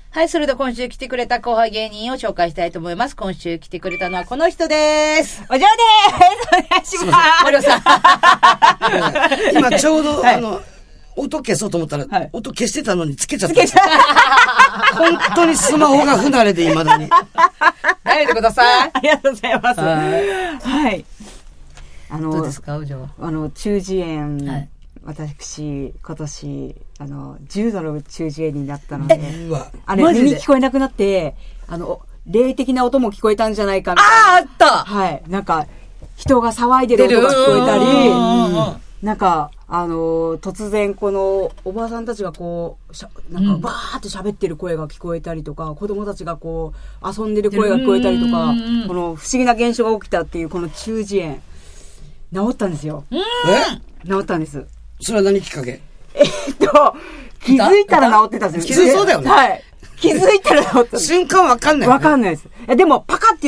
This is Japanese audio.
はい、それでは今週来てくれた後輩芸人を紹介したいと思います。今週来てくれたのはこの人です。 お嬢です。お願いします。 森尾さん。今ちょうど、音消そうと思ったら、音消してたのにつけちゃった。本当にスマホが不慣れで未だに。 慣れてください。 ありがとうございます。はい。 どうですか、お嬢。 中耳炎。私、今年、重度の中耳炎になったので、耳聞こえなくなって、霊的な音も聞こえたんじゃないかな。 あったはい。なんか、人が騒いでる音が聞こえたり、なんか、突然この、おばあさんたちがこう、なんか、バーって喋ってる声が聞こえたりとか、子供たちがこう、遊んでる声が聞こえたりとか、この不思議な現象が起きたっていう、この中耳炎、治ったんですよ。治ったんです。 それは何きっかけ？ 気づいたら治ってたんですよ。 そうだよね。 はい。気づいたら治った。 瞬間わかんない。 わかんないです。でも、パカって